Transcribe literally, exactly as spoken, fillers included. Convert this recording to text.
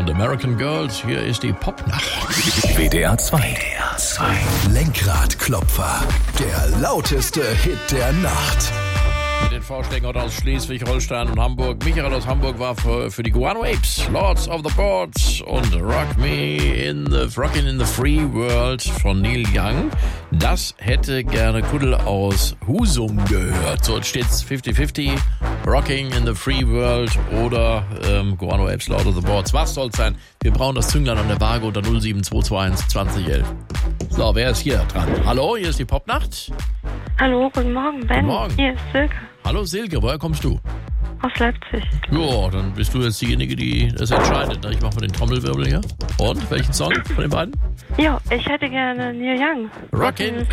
und American Girls. Hier ist die Popnacht. W D R zwei. W D R zwei. Lenkradklopfer. Der lauteste Hit der Nacht. Mit den Vorschlägen heute aus Schleswig, Holstein und Hamburg. Michael aus Hamburg war für, für die Guano Apes, Lords of the Boards und Rock Me in the Rockin' in the Free World von Neil Young. Das hätte gerne Kuddel aus Husum gehört. So, jetzt steht's fifty fifty, Rocking in the Free World oder ähm, Guano Apes, Lords of the Boards. Was soll's sein? Wir brauchen das Zünglein an der Waage unter null sieben zwei zwei eins zwanzig elf. So, wer ist hier dran? Hallo, hier ist die Popnacht. Hallo, guten Morgen, Ben. Guten Morgen. Hier ist Silke Hallo Silke, woher kommst du? aus Leipzig. Ja, dann bist du jetzt diejenige, die das entscheidet. Ich mache mal den Trommelwirbel hier. Und, welchen Song von den beiden? Ja, ich hätte gerne Neil Young. Rockin'